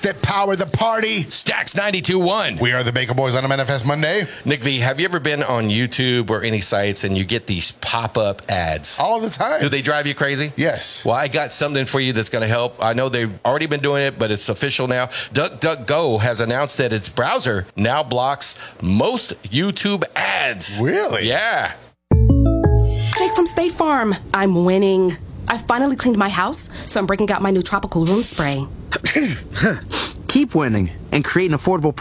that power the party. Stacks 92.1. We are the Baker Boys on a Manifest Monday. Nick V, have you ever been on YouTube or any sites and you get these pop-up ads? All the time. Do they drive you crazy? Yes. Well, I got something for you that's going to help. I know they've already been doing it, but it's official now. DuckDuckGo has announced that its browser now blocks most YouTube ads. Really? Yeah. Jake from State Farm. I'm winning. I finally cleaned my house, so I'm breaking out my new tropical room spray. Keep winning and create an affordable